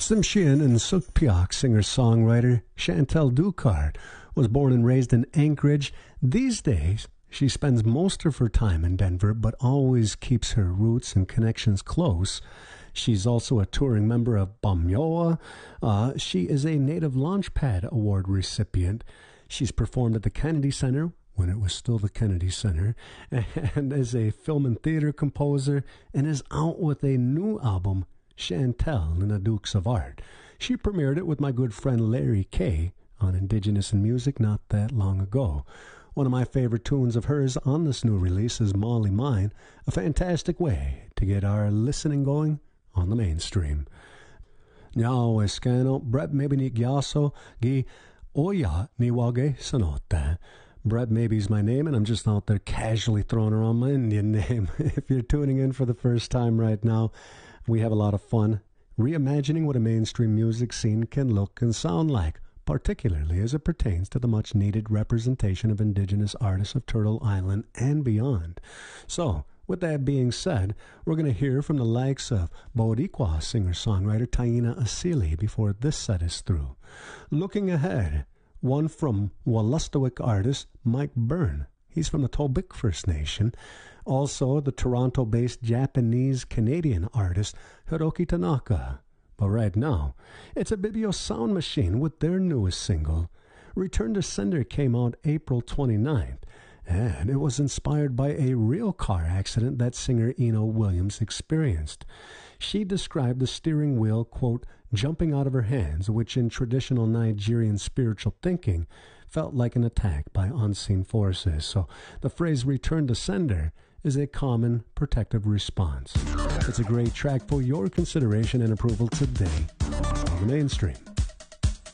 Tsimshian and Sukpiok singer-songwriter Chantal Ducard was born and raised in Anchorage. These days, she spends most of her time in Denver, but always keeps her roots and connections close. She's also a touring member of Bamyoa. She is a Native Launchpad Award recipient. She's performed at the Kennedy Center when it was still the Kennedy Center, and is a film and theater composer, and is out with a new album, Chantal and the Dukes of Art. She premiered it with my good friend Larry Kay on Indigenous in Music not that long ago. One of my favorite tunes of hers on this new release is Molly Mine, a fantastic way to get our listening going on the mainstream. Nyao eskano Brett maybe ni gyaso gi oya ni wage sanota. Brett Maybe's my name, and I'm just out there casually throwing around my Indian name. If you're tuning in for the first time right now, we have a lot of fun reimagining what a mainstream music scene can look and sound like, particularly as it pertains to the much-needed representation of Indigenous artists of Turtle Island and beyond. So, with that being said, we're going to hear from the likes of Boricua singer-songwriter Taina Asili before this set is through. Looking ahead, one from Wolastoqey artist Mike Byrne. He's from the Tobic First Nation. Also, the Toronto-based Japanese-Canadian artist Hiroki Tanaka. But right now, it's a Bibio Sound Machine with their newest single. Return to Sender came out April 29th, and it was inspired by a real car accident that singer Eno Williams experienced. She described the steering wheel, quote, jumping out of her hands, which in traditional Nigerian spiritual thinking felt like an attack by unseen forces. So the phrase return to sender is a common protective response. It's a great track for your consideration and approval today on the mainstream.